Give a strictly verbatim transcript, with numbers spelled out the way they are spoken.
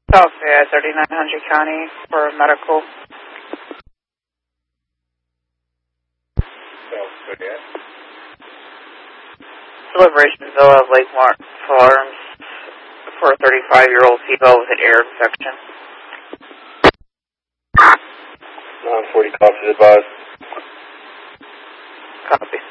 South Fayette, thirty-nine hundred County for medical. South Fayette. Deliberation Villa of Lakemore Farms for a thirty-five-year-old female with an ear infection. nine forty copies advised. Copy.